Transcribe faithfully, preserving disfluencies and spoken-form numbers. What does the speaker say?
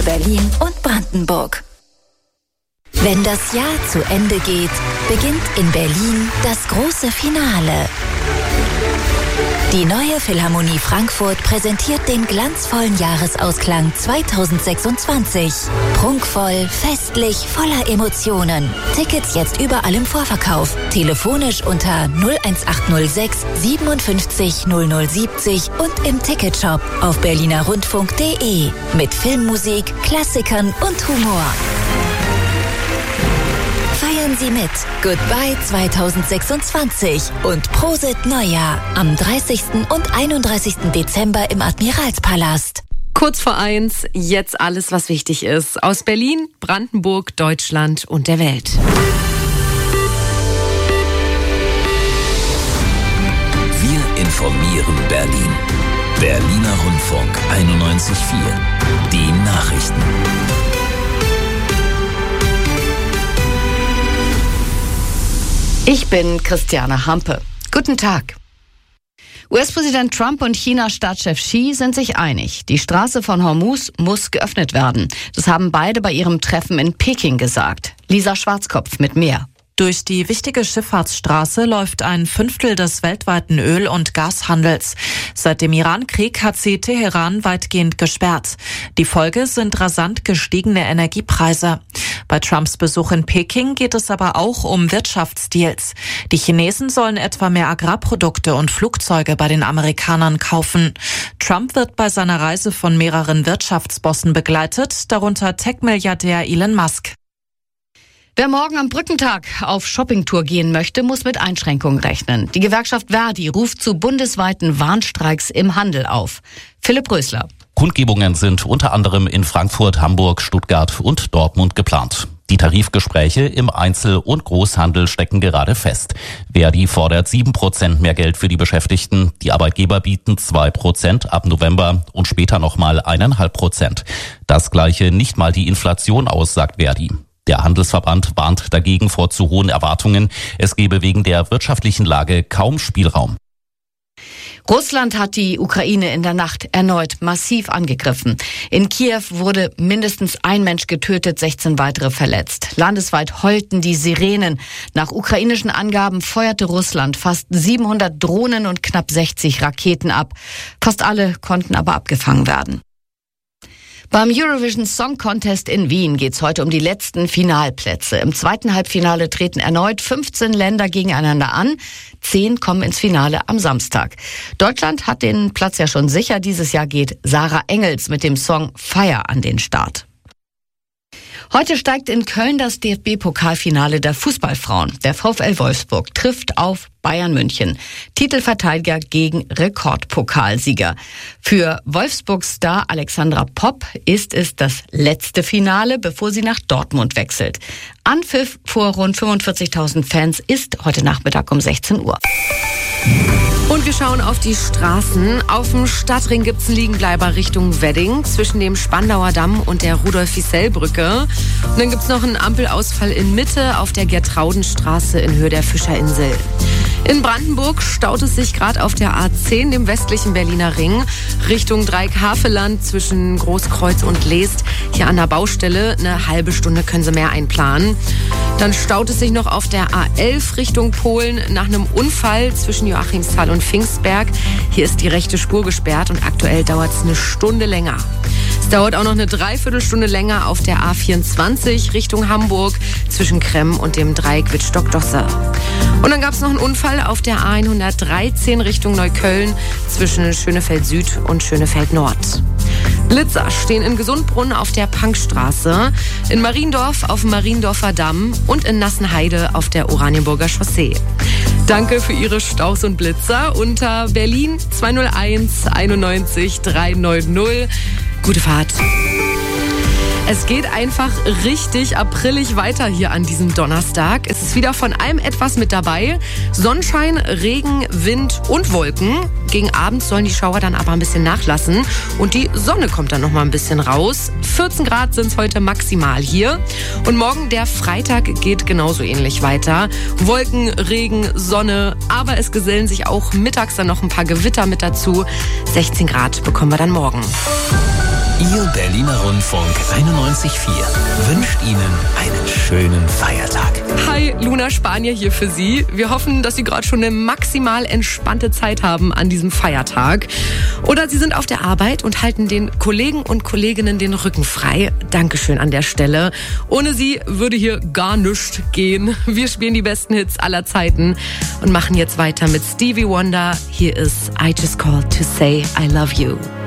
Berlin und Brandenburg. Wenn das Jahr zu Ende geht, beginnt in Berlin das große Finale. Die neue Philharmonie Frankfurt präsentiert den glanzvollen Jahresausklang zweitausendsechsundzwanzig. Prunkvoll, festlich, voller Emotionen. Tickets jetzt überall im Vorverkauf. Telefonisch unter null eins acht null sechs siebenundfünfzig null null siebzig und im Ticketshop auf berlinerrundfunk punkt de. Mit Filmmusik, Klassikern und Humor. Feiern Sie mit. Goodbye zweitausendsechsundzwanzig und Prosit Neujahr am dreißigsten und einunddreißigsten Dezember im Admiralspalast. Kurz vor eins, jetzt alles, was wichtig ist. Aus Berlin, Brandenburg, Deutschland und der Welt. Wir informieren Berlin. Berliner Rundfunk einundneunzig Komma vier. Die Nachrichten. Ich bin Christiane Hampe. Guten Tag. U S-Präsident Trump und China-Staatschef Xi sind sich einig. Die Straße von Hormuz muss geöffnet werden. Das haben beide bei ihrem Treffen in Peking gesagt. Lisa Schwarzkopf mit mehr. Durch die wichtige Schifffahrtsstraße läuft ein Fünftel des weltweiten Öl- und Gashandels. Seit dem Iran-Krieg hat sie Teheran weitgehend gesperrt. Die Folge sind rasant gestiegene Energiepreise. Bei Trumps Besuch in Peking geht es aber auch um Wirtschaftsdeals. Die Chinesen sollen etwa mehr Agrarprodukte und Flugzeuge bei den Amerikanern kaufen. Trump wird bei seiner Reise von mehreren Wirtschaftsbossen begleitet, darunter Tech-Milliardär Elon Musk. Wer morgen am Brückentag auf Shoppingtour gehen möchte, muss mit Einschränkungen rechnen. Die Gewerkschaft Verdi ruft zu bundesweiten Warnstreiks im Handel auf. Philipp Rösler. Kundgebungen sind unter anderem in Frankfurt, Hamburg, Stuttgart und Dortmund geplant. Die Tarifgespräche im Einzel- und Großhandel stecken gerade fest. Verdi fordert sieben Prozent mehr Geld für die Beschäftigten. Die Arbeitgeber bieten zwei Prozent ab November und später nochmal eineinhalb Prozent. Das gleiche nicht mal die Inflation aus, sagt Verdi. Der Handelsverband warnt dagegen vor zu hohen Erwartungen. Es gebe wegen der wirtschaftlichen Lage kaum Spielraum. Russland hat die Ukraine in der Nacht erneut massiv angegriffen. In Kiew wurde mindestens ein Mensch getötet, sechzehn weitere verletzt. Landesweit heulten die Sirenen. Nach ukrainischen Angaben feuerte Russland fast siebenhundert Drohnen und knapp sechzig Raketen ab. Fast alle konnten aber abgefangen werden. Beim Eurovision Song Contest in Wien geht's heute um die letzten Finalplätze. Im zweiten Halbfinale treten erneut fünfzehn Länder gegeneinander an. Zehn kommen ins Finale am Samstag. Deutschland hat den Platz ja schon sicher. Dieses Jahr geht Sarah Engels mit dem Song Fire an den Start. Heute steigt in Köln das D F B-Pokalfinale der Fußballfrauen. Der VfL Wolfsburg trifft auf Bayern München. Titelverteidiger gegen Rekordpokalsieger. Für Wolfsburgs Star Alexandra Popp ist es das letzte Finale, bevor sie nach Dortmund wechselt. Anpfiff vor rund fünfundvierzigtausend Fans ist heute Nachmittag um sechzehn Uhr. Und wir schauen auf die Straßen. Auf dem Stadtring gibt es einen Liegenbleiber Richtung Wedding zwischen dem Spandauer Damm und der Rudolf-Wiesel-Brücke. Und dann gibt es noch einen Ampelausfall in Mitte auf der Gertraudenstraße in Höhe der Fischerinsel. In Brandenburg staut es sich gerade auf der A zehn, dem westlichen Berliner Ring, Richtung Dreieck-Havelland zwischen Großkreuz und Leest. Hier an der Baustelle eine halbe Stunde können Sie mehr einplanen. Dann staut es sich noch auf der A elf Richtung Polen nach einem Unfall zwischen Joachimsthal und Pfingstberg. Hier ist die rechte Spur gesperrt und aktuell dauert es eine Stunde länger. Es dauert auch noch eine Dreiviertelstunde länger auf der A vierundzwanzig Richtung Hamburg zwischen Kremm und dem Dreieck Wittstock-Dosse. Und dann gab es noch einen Unfall auf der A hundertdreizehn Richtung Neukölln zwischen Schönefeld Süd und Schönefeld Nord. Blitzer stehen in Gesundbrunn auf der Punkstraße, in Mariendorf auf dem Mariendorfer Damm und in Nassenheide auf der Oranienburger Chaussee. Danke für Ihre Staus und Blitzer unter Berlin zwei null eins einundneunzig dreihundertneunzig. Gute Fahrt. Es geht einfach richtig aprillig weiter hier an diesem Donnerstag. Es ist wieder von allem etwas mit dabei. Sonnenschein, Regen, Wind und Wolken. Gegen Abend sollen die Schauer dann aber ein bisschen nachlassen. Und die Sonne kommt dann noch mal ein bisschen raus. vierzehn Grad sind es heute maximal hier. Und morgen, der Freitag, geht genauso ähnlich weiter. Wolken, Regen, Sonne. Aber es gesellen sich auch mittags dann noch ein paar Gewitter mit dazu. sechzehn Grad bekommen wir dann morgen. Ihr Berliner Rundfunk einundneunzig Komma vier wünscht Ihnen einen schönen Feiertag. Hi, Luna Spanier hier für Sie. Wir hoffen, dass Sie gerade schon eine maximal entspannte Zeit haben an diesem Feiertag. Oder Sie sind auf der Arbeit und halten den Kollegen und Kolleginnen den Rücken frei. Dankeschön an der Stelle. Ohne Sie würde hier gar nichts gehen. Wir spielen die besten Hits aller Zeiten und machen jetzt weiter mit Stevie Wonder. Hier ist I Just Called to Say I Love You.